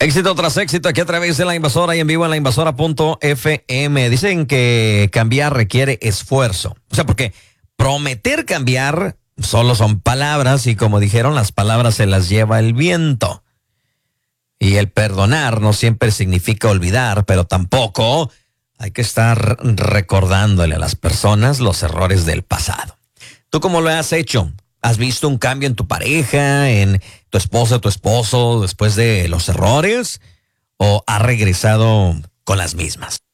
Éxito tras éxito aquí a través de La Invasora y en vivo en lainvasora.fm. Dicen que cambiar requiere esfuerzo. O sea, porque prometer cambiar solo son palabras y como dijeron, las palabras se las lleva el viento. Y el perdonar no siempre significa olvidar, pero tampoco hay que estar recordándole a las personas los errores del pasado. ¿Tú cómo lo has hecho? ¿Has visto un cambio en tu pareja, en tu esposa, tu esposo, después de los errores? ¿O ha regresado con las mismas?